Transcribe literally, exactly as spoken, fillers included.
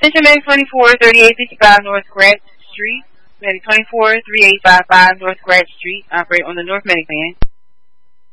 Attention Medic twenty-four thirty-eight fifty-five North Grant Street. Medic twenty-four thirty-eight fifty-five North Grant Street. Operate on the North Medic van.